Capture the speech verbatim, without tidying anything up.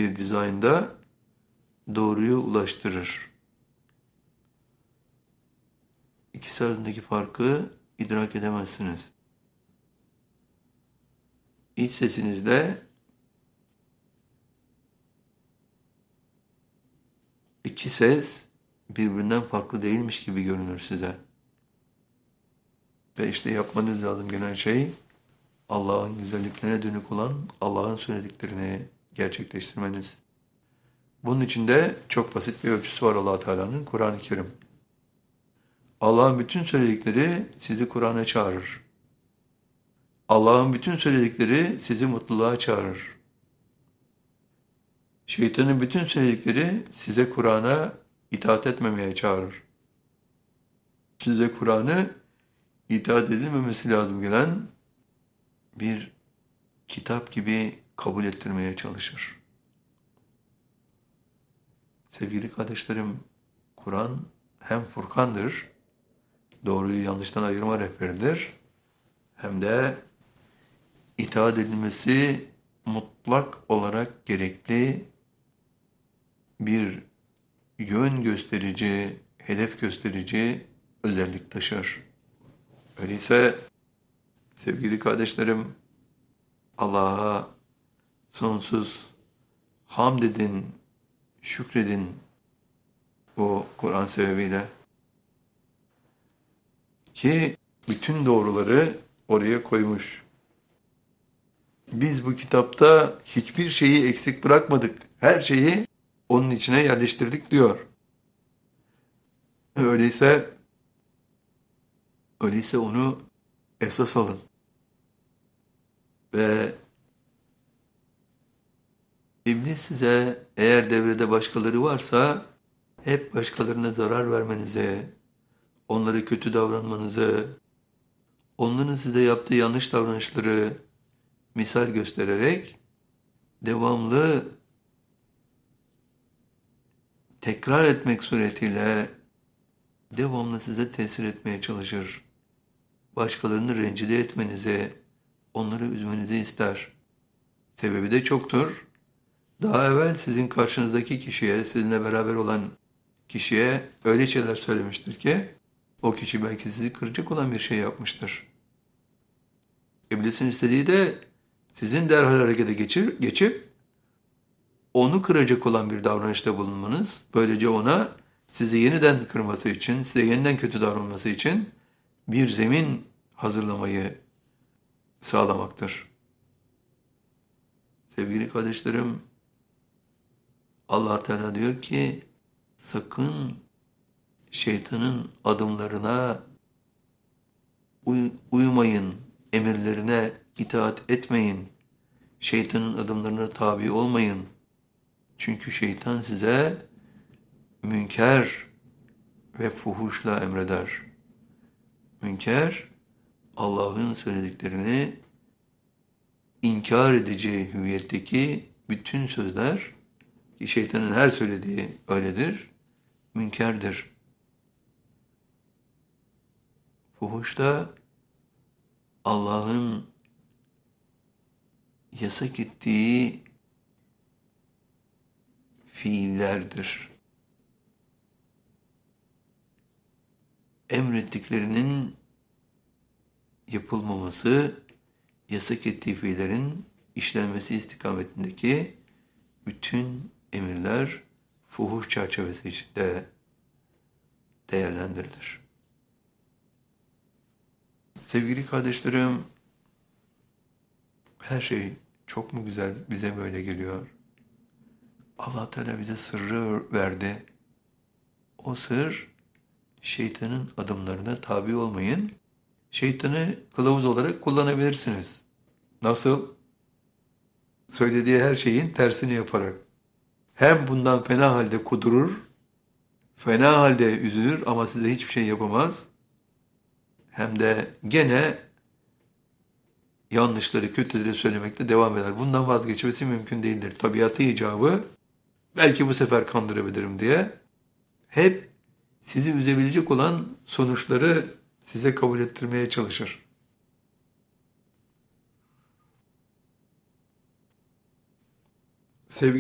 bir dizaynda doğruyu ulaştırır. İkisi arasındaki farkı idrak edemezsiniz. İç sesinizde iki ses birbirinden farklı değilmiş gibi görünür size. Ve işte yapmanız lazım gelen şey Allah'ın güzelliklerine dönük olan Allah'ın söylediklerini gerçekleştirmeniz. Bunun için de çok basit bir ölçüsü var Allah Teala'nın, Kur'an-ı Kerim. Allah'ın bütün söyledikleri sizi Kur'an'a çağırır. Allah'ın bütün söyledikleri sizi mutluluğa çağırır. Şeytanın bütün söyledikleri size Kur'an'a itaat etmemeye çağırır. Size Kur'an'ı itaat edilmemesi lazım gelen bir kitap gibi kabul ettirmeye çalışır. Sevgili kardeşlerim, Kur'an hem Furkan'dır, doğruyu yanlıştan ayırma rehberidir, hem de itaat edilmesi mutlak olarak gerekli bir yön gösterici, hedef gösterici özellik taşır. Öyleyse sevgili kardeşlerim, Allah'a sonsuz hamd edin, şükredin bu Kur'an sebebiyle. Ki bütün doğruları oraya koymuş. Biz bu kitapta hiçbir şeyi eksik bırakmadık. Her şeyi onun içine yerleştirdik diyor. Öyleyse öyleyse onu esas alın. Ve İblis size eğer devrede başkaları varsa hep başkalarına zarar vermenizi, onlara kötü davranmanızı, onların size yaptığı yanlış davranışları misal göstererek devamlı tekrar etmek suretiyle devamlı size tesir etmeye çalışır. Başkalarını rencide etmenizi, onları üzmenizi ister. Sebebi de çoktur. Daha evvel sizin karşınızdaki kişiye, sizinle beraber olan kişiye öyle şeyler söylemiştir ki, o kişi belki sizi kıracak olan bir şey yapmıştır. İblisin istediği de sizin derhal harekete geçir, geçip onu kıracak olan bir davranışta bulunmanız, böylece ona sizi yeniden kırması için, size yeniden kötü davranması için bir zemin hazırlamayı sağlamaktır. Sevgili kardeşlerim, Allah Teala diyor ki, sakın şeytanın adımlarına uy- uymayın, emirlerine itaat etmeyin, şeytanın adımlarına tabi olmayın. Çünkü şeytan size münker ve fuhuşla emreder. Münker, Allah'ın söylediklerini inkar edeceği hüviyetteki bütün sözler, ki şeytanın her söylediği öyledir, münkerdir. Fuhuş da Allah'ın yasak ettiği fiillerdir. Emrettiklerinin yapılmaması, yasak ettiği fiillerin işlenmesi istikametindeki bütün emirler fuhuş çerçevesi içinde değerlendirilir. Sevgili kardeşlerim, her şey çok mu güzel bize böyle geliyor? Allah Teala bize sırrı verdi. O sır, şeytanın adımlarına tabi olmayın. Şeytanı kılavuz olarak kullanabilirsiniz. Nasıl? Söylediği her şeyin tersini yaparak. Hem bundan fena halde kudurur, fena halde üzülür ama size hiçbir şey yapamaz. Hem de gene yanlışları, kötüleri söylemekte devam eder. Bundan vazgeçmesi mümkün değildir. Tabiatı icabı, belki bu sefer kandırabilirim diye, hep sizi üzebilecek olan sonuçları size kabul ettirmeye çalışır. Sevgili